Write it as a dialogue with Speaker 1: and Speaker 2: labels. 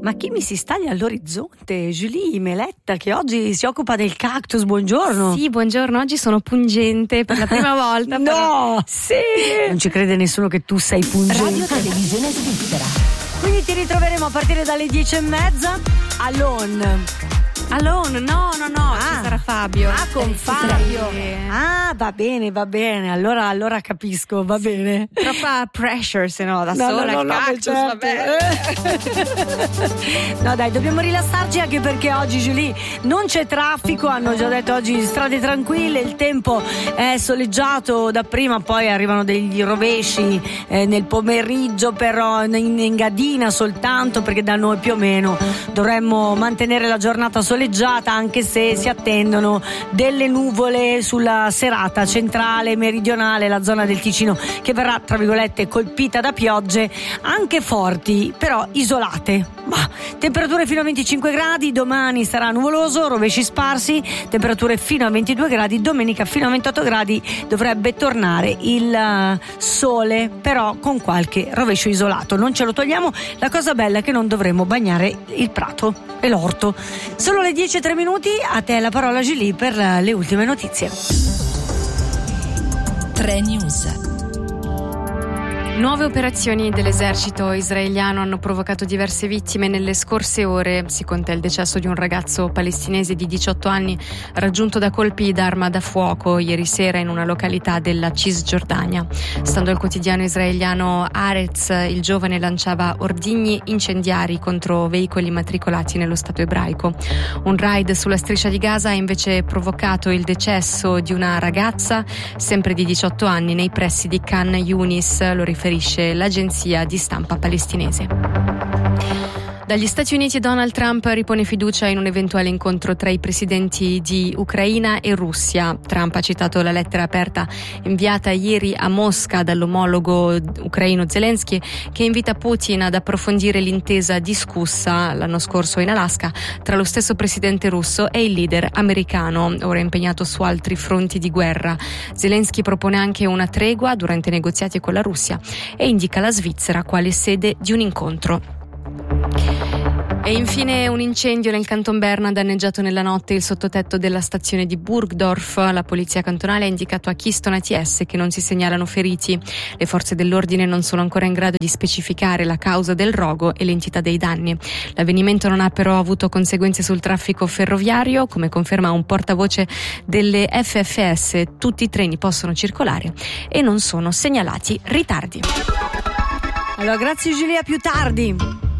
Speaker 1: Ma chi mi si staglia all'orizzonte? Julie Meletta, che oggi si occupa del cactus. Buongiorno.
Speaker 2: Sì, buongiorno. Oggi sono pungente per la prima volta.
Speaker 1: No!
Speaker 2: Però... Sì!
Speaker 1: Non ci crede nessuno che tu sei pungente.
Speaker 3: Radio Televisione Svizzera.
Speaker 1: Quindi ti ritroveremo a partire dalle 10:30.
Speaker 2: Alone, no, ci sarà Fabio.
Speaker 1: Con Fabio. Va bene. Allora capisco, va bene.
Speaker 2: Troppa pressure, se no, da sola il cactus,
Speaker 1: certo.
Speaker 2: va bene.
Speaker 1: No dai, dobbiamo rilassarci anche perché oggi, Julie, non c'è traffico, hanno già detto oggi strade tranquille, il tempo è soleggiato dapprima, poi arrivano degli rovesci nel pomeriggio, però in Engadina soltanto, perché da noi più o meno dovremmo mantenere la giornata soleggiata, anche se si attendono delle nuvole sulla serata centrale, meridionale, la zona del Ticino che verrà, tra virgolette, colpita da piogge anche forti, però isolate. Temperature fino a 25 gradi, domani sarà nuvoloso, rovesci sparsi, temperature fino a 22 gradi, domenica fino a 28 gradi dovrebbe tornare il sole, però con qualche rovescio isolato. Non ce lo togliamo, la cosa bella è che non dovremo bagnare il prato e l'orto. Solo le 10:03, a te la parola Julie per le ultime notizie.
Speaker 3: 3 News.
Speaker 2: Nuove operazioni dell'esercito israeliano hanno provocato diverse vittime nelle scorse ore. Si conta il decesso di un ragazzo palestinese di 18 anni raggiunto da colpi d'arma da fuoco ieri sera in una località della Cisgiordania. Stando al quotidiano israeliano Haaretz, il giovane lanciava ordigni incendiari contro veicoli immatricolati nello Stato ebraico. Un raid sulla striscia di Gaza ha invece provocato il decesso di una ragazza, sempre di 18 anni, nei pressi di Khan Yunis, lo riferisce l'agenzia di stampa palestinese. Dagli Stati Uniti Donald Trump ripone fiducia in un eventuale incontro tra i presidenti di Ucraina e Russia. Trump ha citato la lettera aperta inviata ieri a Mosca dall'omologo ucraino Zelensky, che invita Putin ad approfondire l'intesa discussa l'anno scorso in Alaska tra lo stesso presidente russo e il leader americano, ora impegnato su altri fronti di guerra. Zelensky propone anche una tregua durante i negoziati con la Russia e indica la Svizzera quale sede di un incontro. E infine un incendio nel Canton Berna ha danneggiato nella notte il sottotetto della stazione di Burgdorf. La polizia cantonale ha indicato a Keystone ATS che non si segnalano feriti. Le forze dell'ordine non sono ancora in grado di specificare la causa del rogo e l'entità dei danni. L'avvenimento non ha però avuto conseguenze sul traffico ferroviario, come conferma un portavoce delle FFS. Tutti i treni possono circolare e non sono segnalati ritardi.
Speaker 1: Allora, grazie Giulia, più tardi.